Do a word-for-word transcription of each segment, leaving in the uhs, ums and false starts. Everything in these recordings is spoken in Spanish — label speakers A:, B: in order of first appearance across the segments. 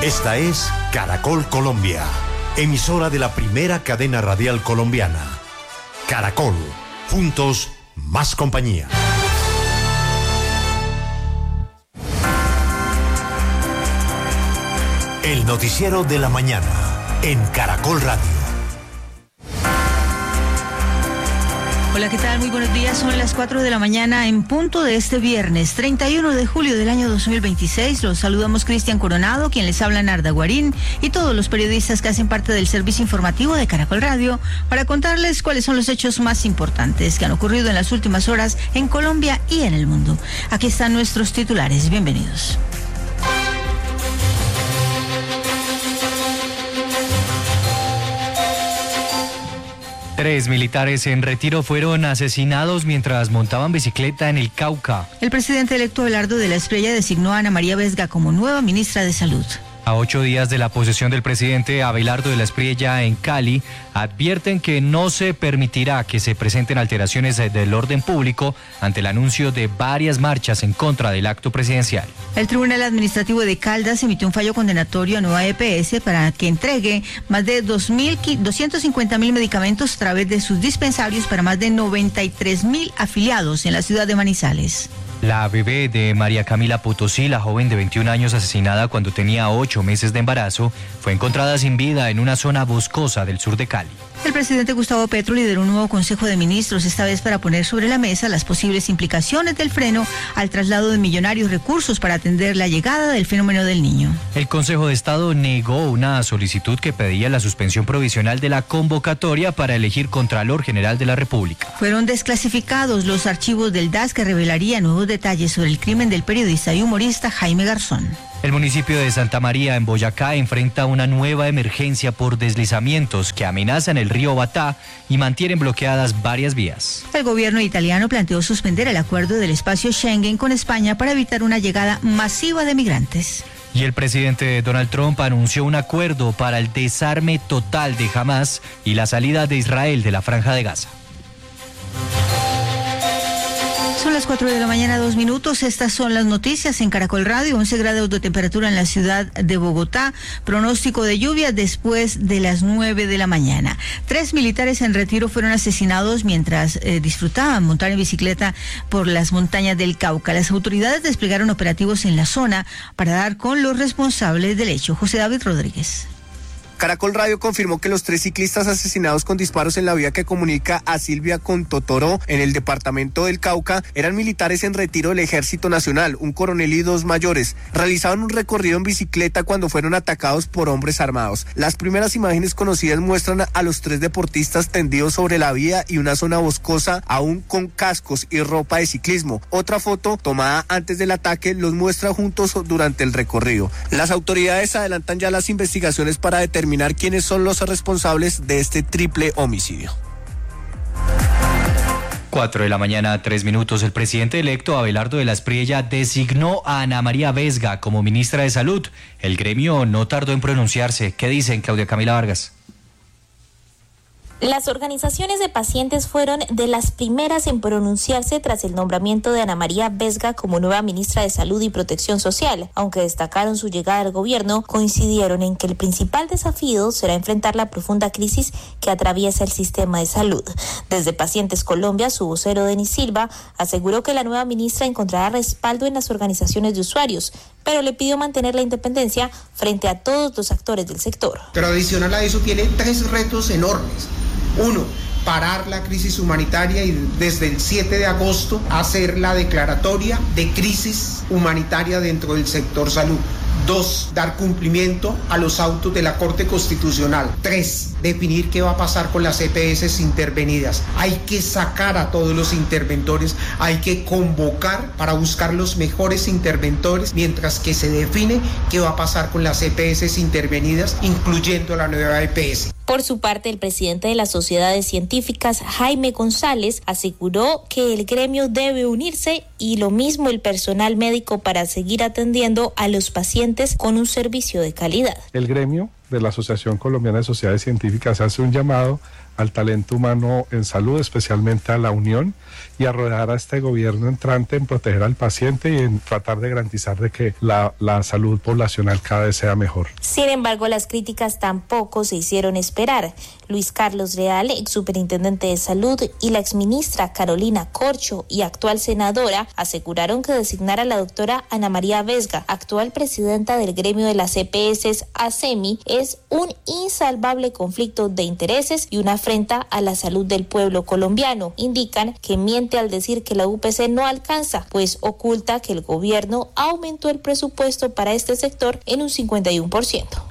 A: Esta es Caracol Colombia, emisora de la primera cadena radial colombiana. Caracol, juntos, más compañía. El noticiero de la mañana, en Caracol Radio.
B: Hola, ¿qué tal? Muy buenos días. Son las cuatro de la mañana en punto de este viernes, treinta y uno de julio del año dos mil veintiséis. Los saludamos Cristian Coronado, quien les habla Narda Guarín, y todos los periodistas que hacen parte del servicio informativo de Caracol Radio para contarles cuáles son los hechos más importantes que han ocurrido en las últimas horas en Colombia y en el mundo. Aquí están nuestros titulares. Bienvenidos.
C: Tres militares en retiro fueron asesinados mientras montaban bicicleta en el Cauca.
B: El presidente electo Abelardo de la Espriella designó a Ana María Vesga como nueva ministra de Salud.
C: A ocho días de la posesión del presidente Abelardo de la Espriella en Cali, advierten que no se permitirá que se presenten alteraciones del orden público ante el anuncio de varias marchas en contra del acto presidencial.
B: El Tribunal Administrativo de Caldas emitió un fallo condenatorio a Nueva E P S para que entregue más de doscientos cincuenta mil medicamentos a través de sus dispensarios para más de noventa y tres mil afiliados en la ciudad de Manizales.
C: La bebé de María Camila Potosí, la joven de veintiún años asesinada cuando tenía ocho meses de embarazo, fue encontrada sin vida en una zona boscosa del sur de Cali.
B: El presidente Gustavo Petro lideró un nuevo Consejo de Ministros, esta vez para poner sobre la mesa las posibles implicaciones del freno al traslado de millonarios recursos para atender la llegada del fenómeno del Niño.
C: El Consejo de Estado negó una solicitud que pedía la suspensión provisional de la convocatoria para elegir Contralor General de la República.
B: Fueron desclasificados los archivos del D A S que revelarían nuevos detalles sobre el crimen del periodista y humorista Jaime Garzón.
C: El municipio de Santa María, en Boyacá, enfrenta una nueva emergencia por deslizamientos que amenazan el río Batá y mantienen bloqueadas varias vías.
B: El gobierno italiano planteó suspender el acuerdo del espacio Schengen con España para evitar una llegada masiva de migrantes.
C: Y el presidente Donald Trump anunció un acuerdo para el desarme total de Hamás y la salida de Israel de la Franja de Gaza.
B: Son las cuatro de la mañana, dos minutos. Estas son las noticias en Caracol Radio. once grados de temperatura en la ciudad de Bogotá. Pronóstico de lluvia después de las nueve de la mañana. Tres militares en retiro fueron asesinados mientras eh, disfrutaban montar en bicicleta por las montañas del Cauca. Las autoridades desplegaron operativos en la zona para dar con los responsables del hecho. José David Rodríguez.
D: Caracol Radio confirmó que los tres ciclistas asesinados con disparos en la vía que comunica a Silvia con Totoró, en el departamento del Cauca, eran militares en retiro del Ejército Nacional, un coronel y dos mayores. Realizaban un recorrido en bicicleta cuando fueron atacados por hombres armados. Las primeras imágenes conocidas muestran a los tres deportistas tendidos sobre la vía y una zona boscosa, aún con cascos y ropa de ciclismo. Otra foto, tomada antes del ataque, los muestra juntos durante el recorrido. Las autoridades adelantan ya las investigaciones para determinar quiénes son los responsables de este triple homicidio.
C: Cuatro de la mañana, tres minutos. El presidente electo Abelardo de la Espriella designó a Ana María Vesga como ministra de Salud. El gremio no tardó en pronunciarse. ¿Qué dicen, Claudia Camila Vargas?
E: Las organizaciones de pacientes fueron de las primeras en pronunciarse tras el nombramiento de Ana María Vesga como nueva ministra de Salud y Protección Social. Aunque destacaron su llegada al gobierno, coincidieron en que el principal desafío será enfrentar la profunda crisis que atraviesa el sistema de salud. Desde Pacientes Colombia, su vocero Denis Silva aseguró que la nueva ministra encontrará respaldo en las organizaciones de usuarios, pero le pidió mantener la independencia frente a todos los actores del sector.
F: Pero adicional a eso tiene tres retos enormes. Uno, parar la crisis humanitaria y desde el siete de agosto hacer la declaratoria de crisis humanitaria dentro del sector salud. Dos, dar cumplimiento a los autos de la Corte Constitucional. Tres, definir qué va a pasar con las E P S intervenidas. Hay que sacar a todos los interventores, hay que convocar para buscar los mejores interventores, mientras que se define qué va a pasar con las E P S intervenidas, incluyendo la nueva E P S.
E: Por su parte, el presidente de las sociedades científicas, Jaime González, aseguró que el gremio debe unirse y lo mismo el personal médico para seguir atendiendo a los pacientes con un servicio de calidad.
G: El gremio de la Asociación Colombiana de Sociedades Científicas hace un llamado al talento humano en salud, especialmente a la Unión, y a rodear a este gobierno entrante en proteger al paciente y en tratar de garantizar de que la, la salud poblacional cada vez sea mejor.
E: Sin embargo, las críticas tampoco se hicieron esperar. Luis Carlos Real, ex superintendente de salud, y la exministra Carolina Corcho y actual senadora aseguraron que designar a la doctora Ana María Vesga, actual presidenta del gremio de las E P S ASEMI, es un insalvable conflicto de intereses y una afrenta a la salud del pueblo colombiano. Indican que miente al decir que la U P C no alcanza, pues oculta que el gobierno aumentó el presupuesto para este sector en un cincuenta y uno por ciento.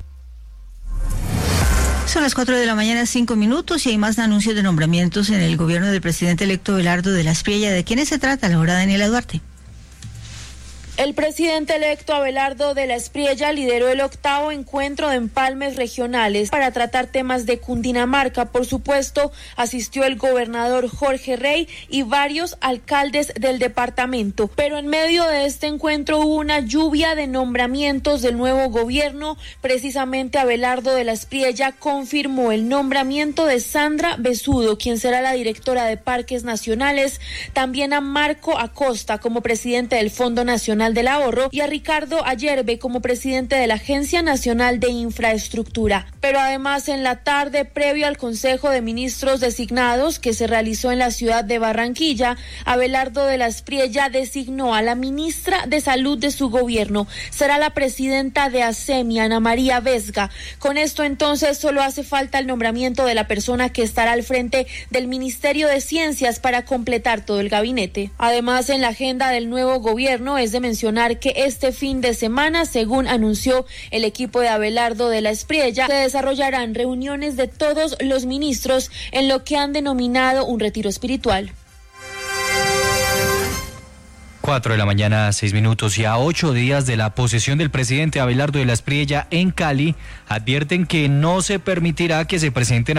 B: Son las cuatro de la mañana, cinco minutos, y hay más anuncios de nombramientos en el gobierno del presidente electo Abelardo de la Espriella. ¿De quiénes se trata, Laura Daniela Duarte?
H: El presidente electo Abelardo de la Espriella lideró el octavo encuentro de empalmes regionales para tratar temas de Cundinamarca. Por supuesto, asistió el gobernador Jorge Rey y varios alcaldes del departamento. Pero en medio de este encuentro hubo una lluvia de nombramientos del nuevo gobierno. Precisamente Abelardo de la Espriella confirmó el nombramiento de Sandra Besudo, quien será la directora de Parques Nacionales, también a Marco Acosta como presidente del Fondo Nacional del Ahorro y a Ricardo Ayerbe como presidente de la Agencia Nacional de Infraestructura. Pero además, en la tarde, previo al Consejo de Ministros designados que se realizó en la ciudad de Barranquilla, Abelardo de la Espriella designó a la ministra de Salud de su gobierno. Será la presidenta de ASEMI, Ana María Vesga. Con esto entonces solo hace falta el nombramiento de la persona que estará al frente del Ministerio de Ciencias para completar todo el gabinete. Además, en la agenda del nuevo gobierno es de mencionar que este fin de semana, según anunció el equipo de Abelardo de la Espriella, se desarrollarán reuniones de todos los ministros en lo que han denominado un retiro espiritual.
C: Cuatro de la mañana, seis minutos, y a ocho días de la posesión del presidente Abelardo de la Espriella en Cali, advierten que no se permitirá que se presenten